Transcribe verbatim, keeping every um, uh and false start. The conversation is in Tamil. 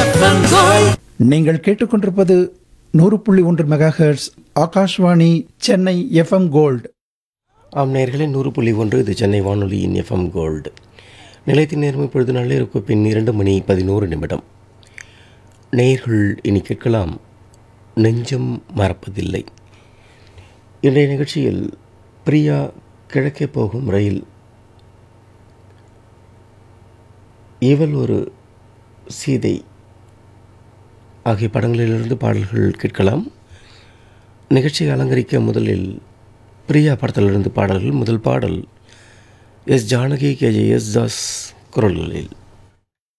FM gold. நீங்கள் கேட்டுக்கொண்டிருப்பது நூறு புள்ளி ஒன்று mega hertz Akashvani Chennai FM gold. ஆம் நேயர்களே, நூறு புள்ளி ஒன்று இது சென்னை வானொலியின் எஃப்எம் கோல்டு. நிலையத்தின் நேர்மை பொழுது நள்ளிரவு பின் இரண்டு மணி பதினோரு நிமிடம். நேயர்கள் இனி கேட்கலாம் நெஞ்சம் மறப்பதில்லை. இன்றைய நிகழ்ச்சியில் பிரியா, கிழக்கே போகும் ரயில், இவள் ஒரு சீதை ஆகிய படங்களிலிருந்து பாடல்கள் கேட்கலாம். நிகழ்ச்சியை அலங்கரிக்க முதலில் பிரியா படத்திலிருந்து பாடல்கள். முதல் பாடல் S Janaki, K J S Das குரல்களில்.